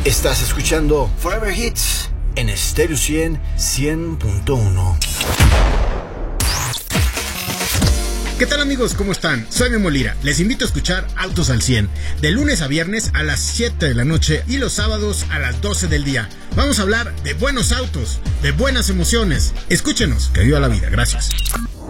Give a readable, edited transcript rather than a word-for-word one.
Estás escuchando Forever Hits en Stereo 100.1. ¿Qué tal amigos? ¿Cómo están? Soy Memo Lira. Les invito a escuchar Autos al 100, de lunes a viernes a las 7 de la noche y los sábados a las 12 del día. Vamos a hablar de buenos autos, de buenas emociones. Escúchenos, que viva la vida. Gracias.